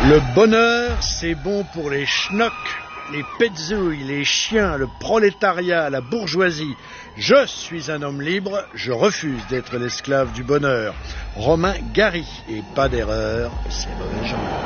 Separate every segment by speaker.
Speaker 1: Le bonheur, c'est bon pour les schnocks, les petzouilles, les chiens, le prolétariat, la bourgeoisie. Je suis un homme libre, je refuse d'être l'esclave du bonheur. Romain Gary, et pas d'erreur, c'est mauvais genre.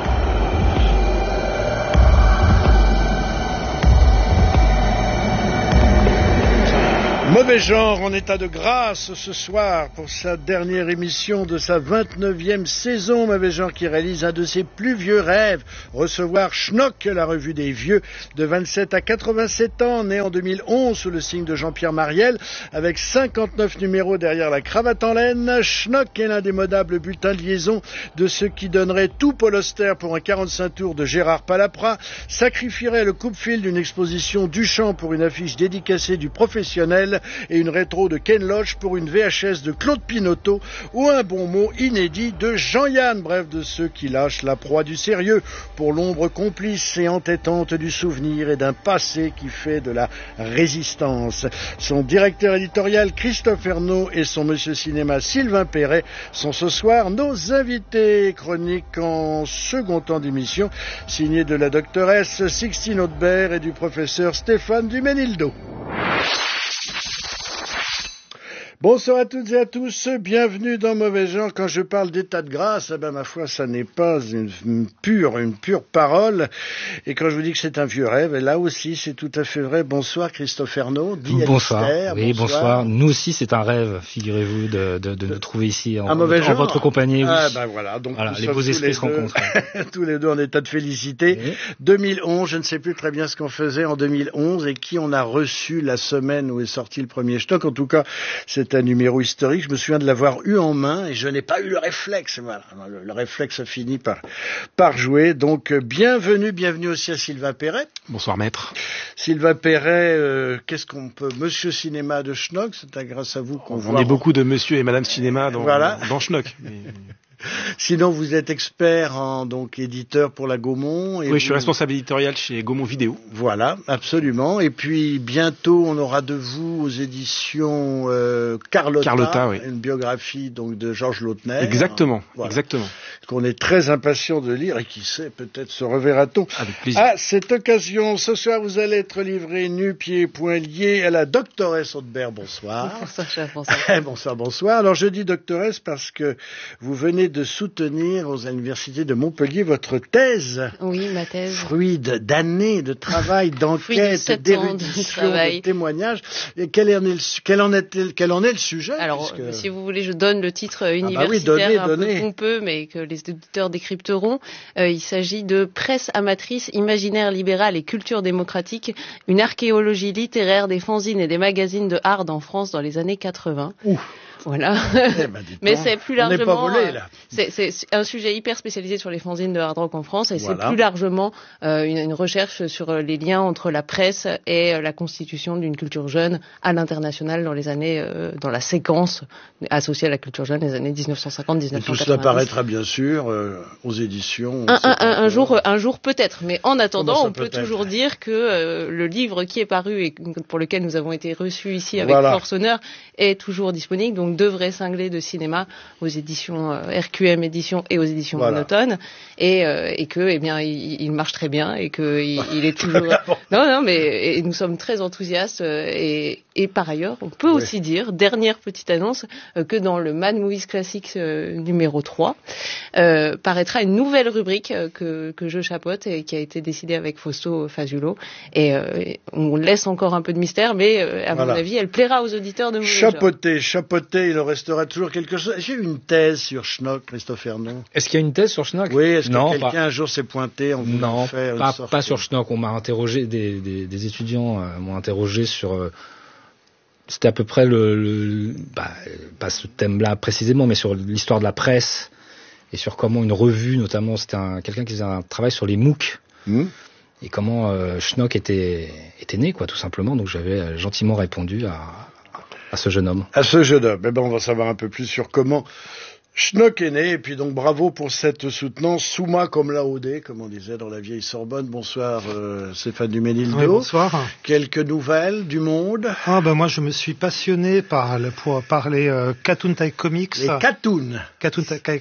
Speaker 1: Mauvais genre en état de grâce ce soir pour sa dernière émission de sa 29e saison. Mauvais genre qui réalise un de ses plus vieux rêves, recevoir Schnock, la revue des vieux, de 27 à 87 ans, né en 2011 sous le signe de Jean-Pierre Mariel, avec 59 numéros derrière la cravate en laine. Schnock est l'indémodable bulletin de liaison de ceux qui donneraient tout Paul Auster pour un 45 tours de Gérard Palapra, sacrifierait le coupe-fil d'une exposition Duchamp pour une affiche dédicacée du Professionnel et une rétro de Ken Loach pour une VHS de Claude Pinoteau ou un bon mot inédit de Jean-Yann, bref de ceux qui lâchent la proie du sérieux pour l'ombre complice et entêtante du souvenir et d'un passé qui fait de la résistance. Son directeur éditorial Christophe Ernaud et son monsieur cinéma Sylvain Perret sont ce soir nos invités. Chronique en second temps d'émission signée de la doctoresse Sixtine Audebert et du professeur Stéphane Duménildo. Bonsoir à toutes et à tous, bienvenue dans Mauvais Genre. Quand je parle d'état de grâce, ma foi, ça n'est pas une pure parole. Et quand je vous dis que c'est un vieux rêve, là aussi, c'est tout à fait vrai. Bonsoir Christophe Ernaud.
Speaker 2: Bonsoir. Oui, bonsoir. Nous aussi, c'est un rêve, figurez-vous, de nous trouver ici en votre compagnie. Oui.
Speaker 1: Voilà. Donc,
Speaker 2: voilà, les beaux esprits se rencontrent.
Speaker 1: Tous les deux en état de félicité. Oui. 2011, je ne sais plus très bien ce qu'on faisait en 2011 et qui on a reçu la semaine où est sorti le premier stock. En tout cas, c'est un numéro historique. Je me souviens de l'avoir eu en main et je n'ai pas eu le réflexe. Voilà. Le réflexe a fini par jouer. Donc, bienvenue aussi à Sylvain Perret.
Speaker 3: Bonsoir, maître.
Speaker 1: Sylvain Perret, qu'est-ce qu'on peut... Monsieur Cinéma de Schnock, c'est grâce à vous qu'on voit...
Speaker 3: On est beaucoup de monsieur et madame Cinéma dans Schnock.
Speaker 1: Sinon, vous êtes expert donc éditeur pour la Gaumont.
Speaker 3: Oui, je suis responsable éditorial chez Gaumont Vidéo.
Speaker 1: Voilà, absolument. Et puis, bientôt, on aura de vous aux éditions Carlotta, oui. Une biographie donc de Georges Lautner.
Speaker 3: Exactement,
Speaker 1: voilà.
Speaker 3: Exactement.
Speaker 1: Qu'on est très impatient de lire et qui sait, peut-être se reverra-t-on.
Speaker 3: Avec plaisir.
Speaker 1: À cette occasion, ce soir, vous allez être livré nu, pieds et poings liés à la doctoresse Audebert. Bonsoir.
Speaker 4: Bonsoir, chef. Bonsoir.
Speaker 1: Bonsoir. Alors, je dis doctoresse parce que vous venez de soutenir aux universités de Montpellier votre thèse.
Speaker 4: Oui, ma thèse.
Speaker 1: Fruit d'années de travail, d'enquête, d'érudition, de témoignages. Et quel en est le sujet?
Speaker 4: Alors, si vous voulez, je donne le titre universitaire un peu pompeux, mais que les auditeurs décrypteront. Il s'agit de Presse amatrice, imaginaire libéral et culture démocratique, une archéologie littéraire des fanzines et des magazines de hard en France dans les années 80.
Speaker 1: Ouf.
Speaker 4: Voilà. Mais c'est plus largement.
Speaker 1: On n'est pas volé, là.
Speaker 4: C'est un sujet hyper spécialisé sur les fanzines de hard rock en France et c'est plus largement une recherche sur les liens entre la presse et la constitution d'une culture jeune à l'international dans les années, dans la séquence associée à la culture jeune, les années 1950-1990.
Speaker 1: Tout cela paraîtra bien sûr aux éditions.
Speaker 4: Un jour peut-être, mais en attendant, on peut toujours dire que le livre qui est paru et pour lequel nous avons été reçus ici avec force honneur est toujours disponible. Donc deux vrais cinglés de cinéma aux éditions RQM éditions et aux éditions Monotone et que il marche très bien et que il est toujours mais nous sommes très enthousiastes et par ailleurs on peut aussi dire, dernière petite annonce, que dans le Mad Movies Classics numéro 3 paraîtra une nouvelle rubrique que je chapeaute et qui a été décidée avec Fausto Fazulo et on laisse encore un peu de mystère mais à mon avis elle plaira aux auditeurs de
Speaker 1: Chapeauté, il en restera toujours quelque chose. J'ai eu une thèse sur Schnock, Christophe Ernaud.
Speaker 2: Est-ce qu'il y a une thèse sur Schnock?
Speaker 1: Oui, est-ce que quelqu'un un jour s'est pointé en voulant faire une sorte...
Speaker 2: pas sur Schnock. On m'a interrogé, des étudiants m'ont interrogé sur... c'était à peu près pas ce thème-là précisément, mais sur l'histoire de la presse et sur comment une revue, notamment, c'était quelqu'un qui faisait un travail sur les MOOC. Et comment Schnock était né, quoi, tout simplement. Donc j'avais gentiment répondu à ce jeune homme.
Speaker 1: On va savoir un peu plus sur comment Schnock est né, et puis donc bravo pour cette soutenance, summa cum laude, comme on disait dans la vieille Sorbonne. Bonsoir Stéphane Duménildo.
Speaker 5: Oui, bonsoir.
Speaker 1: Quelques nouvelles du monde?
Speaker 5: Moi je me suis passionné pour les cartoon type comics.
Speaker 1: Les cartoons.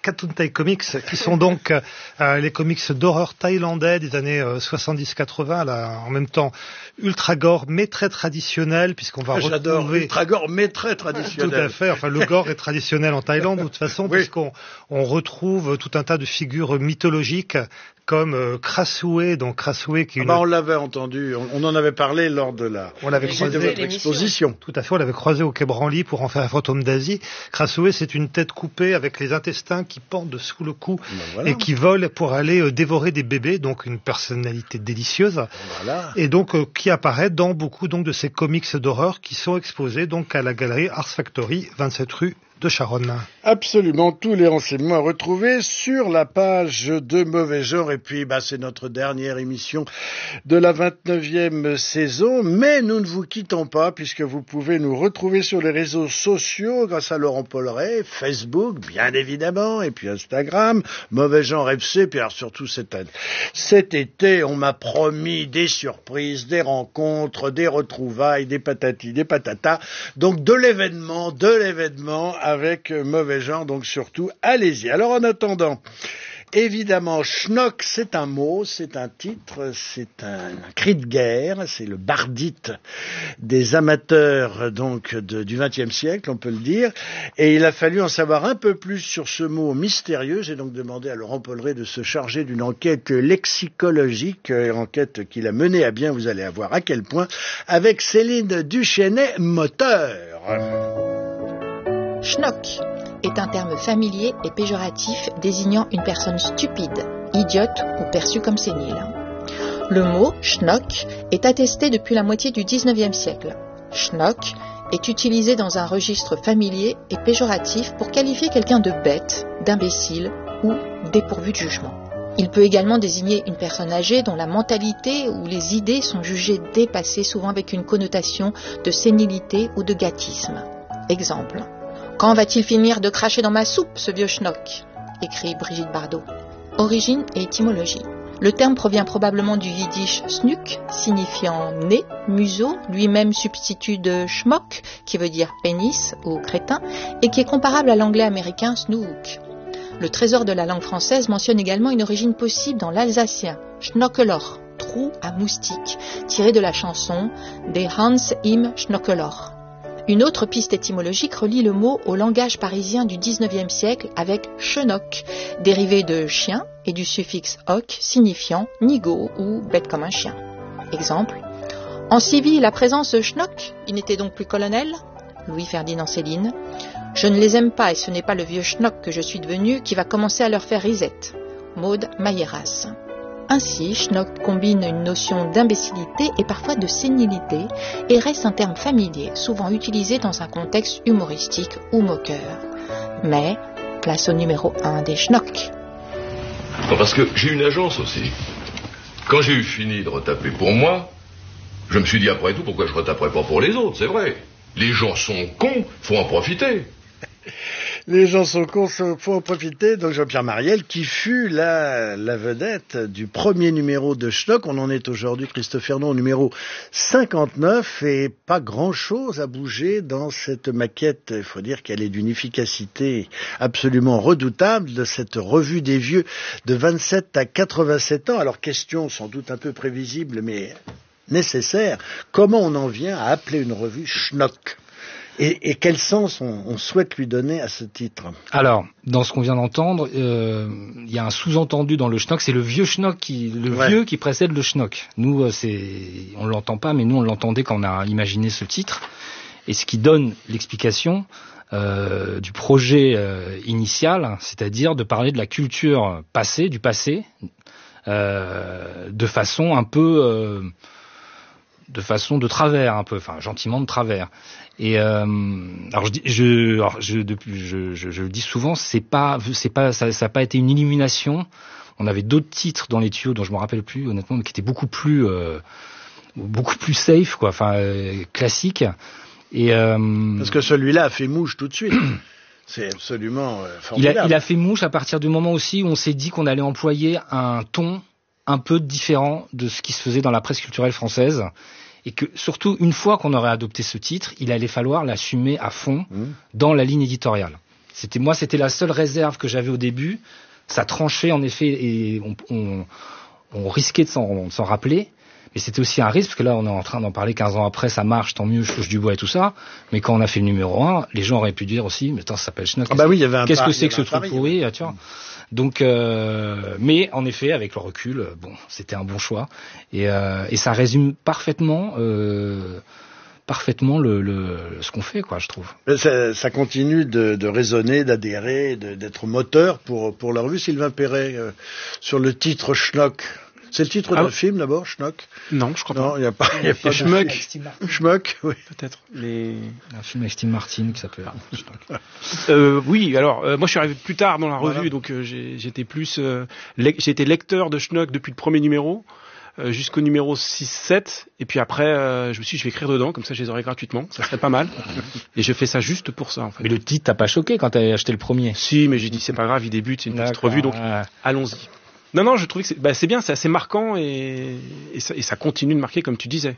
Speaker 5: Katuntai Comics, qui sont donc les comics d'horreur thaïlandais des années 70-80, là, en même temps ultra gore, mais très traditionnel, puisqu'on va retrouver...
Speaker 1: J'adore, ultra gore, mais très traditionnel.
Speaker 5: Tout à fait, enfin le gore est traditionnel en Thaïlande, de toute façon, oui. Puisqu'on retrouve tout un tas de figures mythologiques, comme Krasue, donc Krasue qui est
Speaker 1: on l'avait entendu, on en avait parlé lors de
Speaker 5: votre
Speaker 1: exposition.
Speaker 5: Tout à fait, on l'avait croisé au Quai Branly pour en faire un fantôme d'Asie. Krasue, c'est une tête coupée avec les intestins qui pendent sous le cou et qui vole pour aller dévorer des bébés, donc une personnalité délicieuse. Voilà. Et donc qui apparaît dans beaucoup donc de ces comics d'horreur qui sont exposés donc à la galerie Ars Factory, 27 rue de Charonne.
Speaker 1: Absolument, tous les renseignements à retrouver sur la page de Mauvais Genre. Et puis, c'est notre dernière émission de la 29e saison. Mais nous ne vous quittons pas, puisque vous pouvez nous retrouver sur les réseaux sociaux grâce à Laurent Polleret, Facebook, bien évidemment, et puis Instagram, Mauvais Genre FC. Puis alors, surtout cet été, on m'a promis des surprises, des rencontres, des retrouvailles, des patatis, des patatas. Donc, de l'événement avec Mauvais Genre, donc surtout, allez-y. Alors en attendant, évidemment, schnock, c'est un mot, c'est un titre, c'est un cri de guerre, c'est le bardite des amateurs donc du XXe siècle, on peut le dire. Et il a fallu en savoir un peu plus sur ce mot mystérieux. J'ai donc demandé à Laurent Polleret de se charger d'une enquête lexicologique, enquête qu'il a menée à bien, vous allez voir à quel point, avec Céline Duchesnay-Moteur.
Speaker 6: Schnock est un terme familier et péjoratif désignant une personne stupide, idiote ou perçue comme sénile. Le mot schnock est attesté depuis la moitié du XIXe siècle. Schnock est utilisé dans un registre familier et péjoratif pour qualifier quelqu'un de bête, d'imbécile ou dépourvu de jugement. Il peut également désigner une personne âgée dont la mentalité ou les idées sont jugées dépassées, souvent avec une connotation de sénilité ou de gâtisme. Exemple. Quand va-t-il finir de cracher dans ma soupe, ce vieux schnock ? Écrit Brigitte Bardot. Origine et étymologie. Le terme provient probablement du yiddish snuk, signifiant nez, museau, lui-même substitut de schmock, qui veut dire pénis ou crétin, et qui est comparable à l'anglais américain snook. Le trésor de la langue française mentionne également une origine possible dans l'alsacien, Schnockeloch, trou à moustique, tiré de la chanson des Hans im Schnockeloch. Une autre piste étymologique relie le mot au langage parisien du XIXe siècle avec chenock, dérivé de chien et du suffixe oc signifiant nigaud ou bête comme un chien. Exemple. En civil, la présence schnock, il n'était donc plus colonel ? Louis-Ferdinand Céline. Je ne les aime pas et ce n'est pas le vieux schnock que je suis devenu qui va commencer à leur faire risette. Maud Mailleras. Ainsi, schnock combine une notion d'imbécilité et parfois de sénilité et reste un terme familier, souvent utilisé dans un contexte humoristique ou moqueur. Mais, place au numéro 1 des schnocks.
Speaker 7: Non, parce que j'ai une agence aussi. Quand j'ai eu fini de retaper pour moi, je me suis dit après tout, pourquoi je retaperais pas pour les autres, c'est vrai. Les gens sont cons, faut en profiter.
Speaker 1: Les gens sont cons, faut en profiter. Donc Jean-Pierre Marielle, qui fut la vedette du premier numéro de Schnock. On en est aujourd'hui, Christophe Fernon, au numéro 59, et pas grand-chose à bouger dans cette maquette. Il faut dire qu'elle est d'une efficacité absolument redoutable, de cette revue des vieux de 27 à 87 ans. Alors, question sans doute un peu prévisible, mais nécessaire. Comment on en vient à appeler une revue Schnock ? Et quel sens on souhaite lui donner à ce titre ?
Speaker 2: Alors, dans ce qu'on vient d'entendre, il y a un sous-entendu dans le schnock, c'est le vieux schnock, vieux qui précède le schnock. Nous, on l'entend pas, mais nous on l'entendait quand on a imaginé ce titre. Et ce qui donne l'explication du projet initial, c'est-à-dire de parler de la culture passée, du passé, de façon un peu... de façon de travers, un peu, enfin gentiment de travers. Et alors je le dis souvent, ça n'a pas été une illumination. On avait d'autres titres dans les tuyaux dont je me rappelle plus honnêtement, mais qui étaient beaucoup plus safe, quoi, enfin classiques. Et
Speaker 1: parce que celui-là a fait mouche tout de suite. C'est absolument formidable.
Speaker 2: Il a fait mouche à partir du moment aussi où on s'est dit qu'on allait employer un ton un peu différent de ce qui se faisait dans la presse culturelle française. Et que, surtout, une fois qu'on aurait adopté ce titre, il allait falloir l'assumer à fond dans la ligne éditoriale. C'était la seule réserve que j'avais au début. Ça tranchait en effet et on risquait de s'en rappeler. Mais c'était aussi un risque, parce que là, on est en train d'en parler 15 ans après, ça marche, tant mieux, je touche du bois et tout ça. Mais quand on a fait le numéro 1, les gens auraient pu dire aussi, mais attends, ça s'appelle Schnock. Qu'est-ce que c'est que ce truc pourri, tu vois? Donc, mais en effet, avec le recul, c'était un bon choix. Et ça résume parfaitement, ce qu'on fait, quoi, je trouve.
Speaker 1: Ça continue de résonner, d'adhérer, d'être moteur pour la revue. Sylvain Perret, sur le titre Schnock. C'est le titre d'un film d'abord, Schnock?
Speaker 3: Non, je crois pas.
Speaker 1: Non, il y a pas de Schmuck, oui.
Speaker 3: Peut-être.
Speaker 2: Un film avec Steve Martin qui s'appelle Schnock.
Speaker 3: Oui, alors moi je suis arrivé plus tard dans la revue, donc j'étais j'étais lecteur de Schnock depuis le premier numéro. Jusqu'au numéro 6-7, et puis après je me suis dit je vais écrire dedans, comme ça je les aurai gratuitement, ça serait pas mal. Et je fais ça juste pour ça en fait.
Speaker 2: Mais le titre t'a pas choqué quand t'as acheté le premier?
Speaker 3: Si, mais j'ai dit c'est pas grave, il débute, c'est une petite revue, donc allons-y. Non, je trouvais que c'est bien, c'est assez marquant et ça continue de marquer comme tu disais.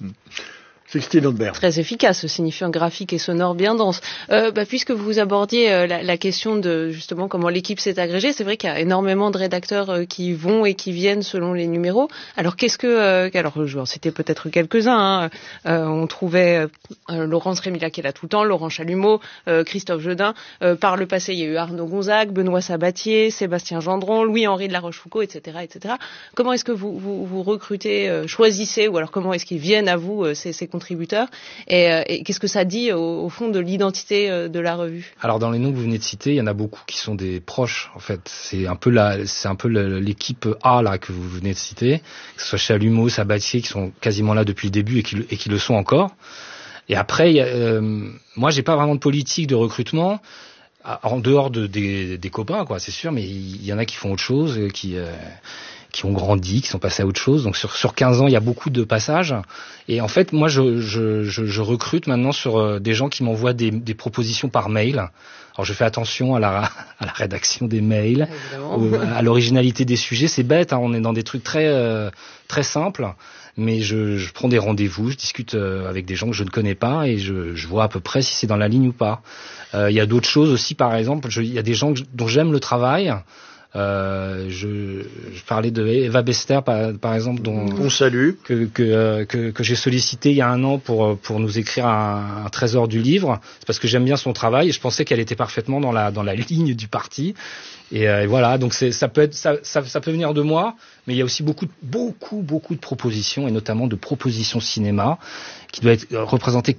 Speaker 1: Sixtine Audbert.
Speaker 4: Très efficace, signifiant graphique et sonore bien dense. Puisque vous abordiez la question de justement comment l'équipe s'est agrégée, c'est vrai qu'il y a énormément de rédacteurs qui vont et qui viennent selon les numéros. Alors qu'est-ce que alors je vais en citer peut-être quelques-uns. On trouvait Laurence Rémillac qui est là tout le temps, Laurent Chalumeau, Christophe Jedin. Par le passé, il y a eu Arnaud Gonzague, Benoît Sabatier, Sébastien Gendron, Louis-Henri de la Rochefoucauld, etc., etc. Comment est-ce que vous recrutez, choisissez, ou alors comment est-ce qu'ils viennent à vous ces contributeurs, et qu'est-ce que ça dit au fond de l'identité de la revue?
Speaker 2: Alors dans les noms que vous venez de citer, il y en a beaucoup qui sont des proches en fait. C'est un peu l'équipe A là que vous venez de citer, que ce soit Chalumeau, Sabatier qui sont quasiment là depuis le début et qui le sont encore. Et après, moi j'ai pas vraiment de politique de recrutement en dehors des copains quoi, c'est sûr, mais il y en a qui font autre chose, qui ont grandi, qui sont passés à autre chose. Donc sur 15 ans, il y a beaucoup de passages. Et en fait, moi, je recrute maintenant sur des gens qui m'envoient des propositions par mail. Alors je fais attention à la rédaction des mails, à l'originalité des sujets. C'est bête, on est dans des trucs très très simples. Mais je prends des rendez-vous, je discute avec des gens que je ne connais pas et je vois à peu près si c'est dans la ligne ou pas. Il y a d'autres choses aussi, par exemple, il y a des gens dont j'aime le travail. Je parlais de Eva Bester par exemple, dont
Speaker 1: on salue,
Speaker 2: que j'ai sollicité il y a un an pour nous écrire un trésor du livre. C'est parce que j'aime bien son travail et je pensais qu'elle était parfaitement dans la ligne du parti. Et voilà, donc ça peut venir de moi, mais il y a aussi beaucoup de propositions, et notamment de propositions cinéma, qui doit être représenter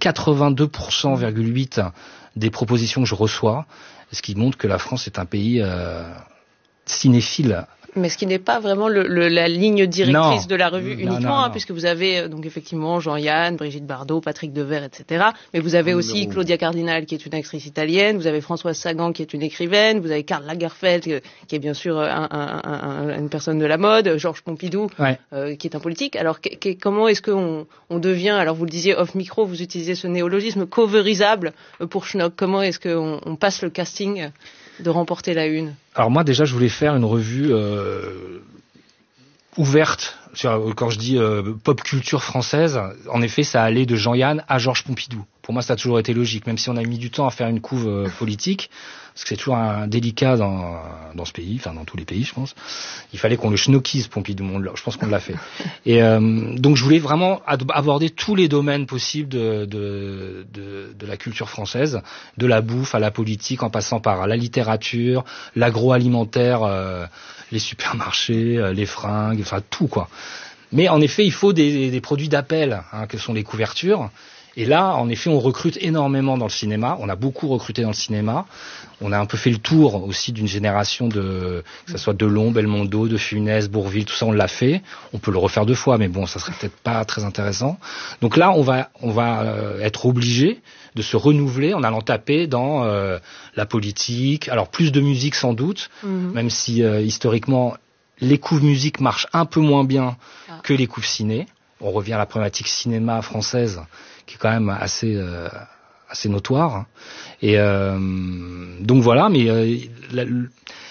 Speaker 2: 82,8% des propositions que je reçois, ce qui montre que la France est un pays cinéphile.
Speaker 4: Mais ce qui n'est pas vraiment la ligne directrice de la revue uniquement, non. Puisque vous avez donc effectivement Jean-Yann, Brigitte Bardot, Patrick Devers, etc. Mais vous avez aussi Claudia Cardinal, qui est une actrice italienne, vous avez Françoise Sagan, qui est une écrivaine, vous avez Karl Lagerfeld, qui est bien sûr une personne de la mode, Georges Pompidou, qui est un politique. Alors comment est-ce qu'on devient, alors vous le disiez off micro, vous utilisez ce néologisme, coverisable pour Schnock. Comment est-ce qu'on passe le casting de remporter la une?
Speaker 2: Alors moi déjà je voulais faire une revue ouverte. Quand je dis pop culture française, en effet ça allait de Jean-Yann à Georges Pompidou. Pour moi ça a toujours été logique, même si on a mis du temps à faire une couve politique, parce que c'est toujours un délicat dans ce pays, enfin dans tous les pays je pense. Il fallait qu'on le schnockise Pompidou, je pense qu'on l'a fait. Et donc je voulais vraiment aborder tous les domaines possibles de la culture française, de la bouffe à la politique, en passant par la littérature, l'agroalimentaire, les supermarchés, les fringues, enfin tout quoi. Mais en effet il faut des produits d'appel, que sont les couvertures. Et là, en effet, on recrute énormément dans le cinéma. On a beaucoup recruté dans le cinéma. On a un peu fait le tour aussi d'une génération que ce soit Delon, Belmondo, De Funès, Bourvil, tout ça, on l'a fait. On peut le refaire 2 fois, mais bon, ça serait peut-être pas très intéressant. Donc là, on va être obligé de se renouveler en allant taper dans la politique. Alors, plus de musique sans doute, même si historiquement, les couves musique marchent un peu moins bien que les couves ciné. On revient à la problématique cinéma française, qui est quand même assez notoire. Et donc voilà, mais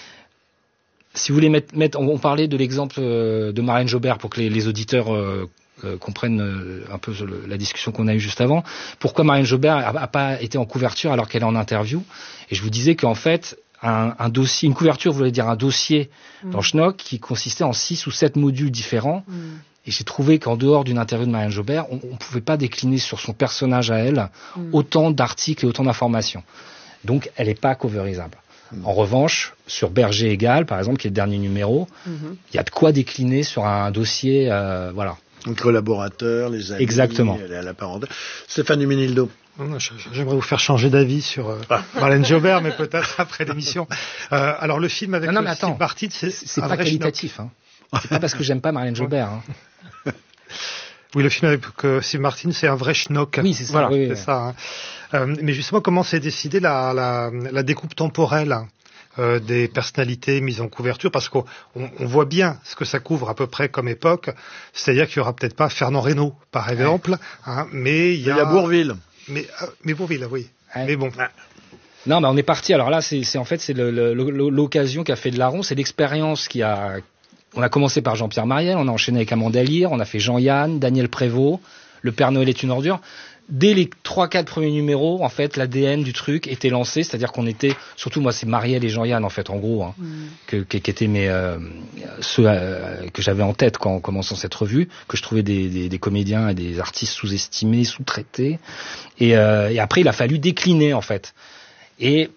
Speaker 2: si vous voulez mettre on parlait de l'exemple de Marlène Jobert pour que les auditeurs comprennent un peu la discussion qu'on a eue juste avant. Pourquoi Marianne Jobert a pas été en couverture alors qu'elle est en interview? Et je vous disais qu'en fait, un dossier, une couverture voulait dire un dossier dans Schnock qui consistait en 6 ou 7 modules différents. Et j'ai trouvé qu'en dehors d'une interview de Marianne Jobert, on pouvait pas décliner sur son personnage à elle autant d'articles et autant d'informations. Donc, elle n'est pas coverisable. En revanche, sur Berger Égal, par exemple, qui est le dernier numéro, il y a de quoi décliner sur un dossier, voilà.
Speaker 1: Donc, collaborateurs, les amis.
Speaker 2: Exactement.
Speaker 1: La parenthèse. Stéphane Duménildo.
Speaker 5: J'aimerais vous faire changer d'avis sur Marianne Jobert, mais peut-être après l'émission. Alors, le film avec Steve Martin,
Speaker 2: c'est pas qualitatif, hein. C'est pas parce que j'aime pas Marianne Jobert, hein.
Speaker 5: Oui, le film avec Steve Martin, c'est un vrai schnock.
Speaker 2: Oui, c'est ça.
Speaker 5: Voilà,
Speaker 2: oui,
Speaker 5: c'est ça. Hein. Mais justement, comment s'est décidée la découpe temporelle des personnalités mises en couverture? Parce qu'on voit bien ce que ça couvre à peu près comme époque. C'est-à-dire qu'il y aura peut-être pas Fernand Reynaud, par exemple, hein, mais il y a
Speaker 1: Bourvil.
Speaker 5: Mais Bourvil, oui. Ouais. Mais bon.
Speaker 2: Non, mais on est parti. Alors là, c'est l'occasion qu'a fait de Laron, c'est l'expérience on a commencé par Jean-Pierre Mariel, on a enchaîné avec Amanda Lear, on a fait Jean-Yann, Daniel Prévost, Le Père Noël est une ordure. Dès les 3-4 premiers numéros, en fait, l'ADN du truc était lancé, c'est-à-dire qu'on était, surtout moi, c'est Mariel et Jean-Yann, en fait, en gros, hein, qui étaient ceux que j'avais en tête en commençant cette revue, que je trouvais des comédiens et des artistes sous-estimés, sous-traités. Et après, il a fallu décliner, en fait. Et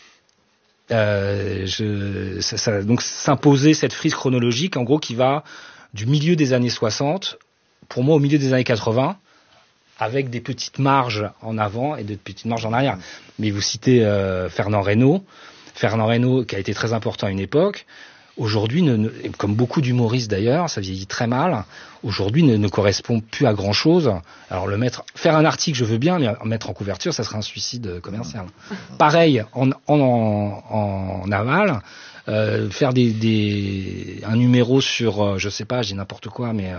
Speaker 2: donc s'imposer cette frise chronologique, en gros, qui va du milieu des années 60, pour moi, au milieu des années 80, avec des petites marges en avant et des petites marges en arrière. Mais vous citez Fernand Reynaud qui a été très important à une époque. Aujourd'hui, comme beaucoup d'humoristes d'ailleurs, ça vieillit très mal. Aujourd'hui, ne correspond plus à grand chose. Alors faire un article, je veux bien, mais mettre en couverture, ça serait un suicide commercial. Pareil en aval, faire un numéro sur, je sais pas, j'ai n'importe quoi, mais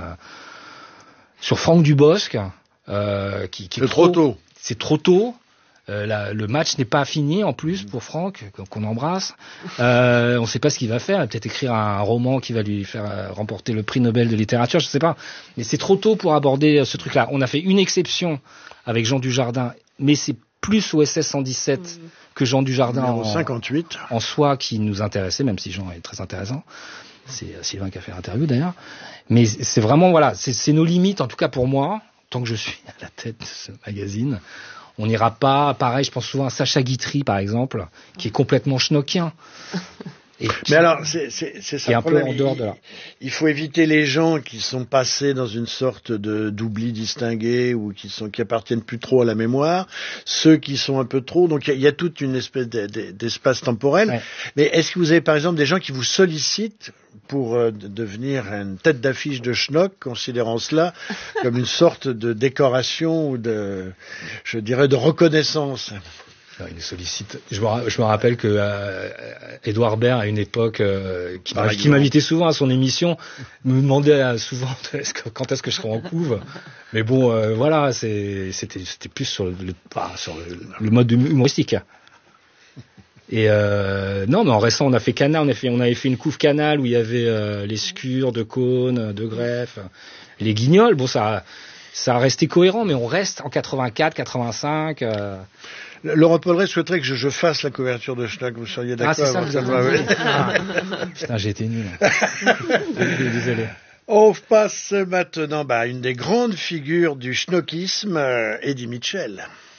Speaker 2: sur Franck Dubosc, qui est trop tôt. C'est trop tôt. Le match n'est pas fini en plus pour Franck, qu'on embrasse. On ne sait pas ce qu'il va faire. Il va peut-être écrire un roman qui va lui faire remporter le prix Nobel de littérature, je ne sais pas. Mais c'est trop tôt pour aborder ce truc-là. On a fait une exception avec Jean Dujardin, mais c'est plus OSS 117 que Jean Dujardin
Speaker 1: 58
Speaker 2: en soi qui nous intéressait, même si Jean est très intéressant. C'est Sylvain qui a fait l'interview d'ailleurs. Mais c'est vraiment, voilà, c'est nos limites, en tout cas pour moi, tant que je suis à la tête de ce magazine. On n'ira pas, pareil, je pense souvent à Sacha Guitry, par exemple, qui est complètement schnockien.
Speaker 1: Mais alors, c'est ça le problème.
Speaker 2: Un peu en dehors de là.
Speaker 1: Il faut éviter les gens qui sont passés dans une sorte d'oubli distingué ou qui appartiennent plus trop à la mémoire, ceux qui sont un peu trop. Donc il y a toute une espèce d'espace temporel. Ouais. Mais est-ce que vous avez par exemple des gens qui vous sollicitent pour devenir une tête d'affiche de Schnock, considérant cela comme une sorte de décoration ou de reconnaissance?
Speaker 2: Alors, il nous sollicite. Je me rappelle que Édouard Baird, à une époque, qui m'invitait souvent à son émission, me demandait souvent quand est-ce que je serais en couve. Mais bon, voilà, c'était plus sur le mode humoristique. Et non, mais en restant, on a fait Canal, on avait fait une couve Canal où il y avait les Scures, de Cône, de Greff, les Guignols. Bon, ça a resté cohérent, mais on reste en 84, 85.
Speaker 1: Laurent Polleret souhaiterait que je fasse la couverture de Schnock. Vous seriez d'accord?
Speaker 2: Ah, c'est ça, vous avez Putain, j'ai été nul. Désolé.
Speaker 1: On passe maintenant à une des grandes figures du schnockisme, Eddie Mitchell.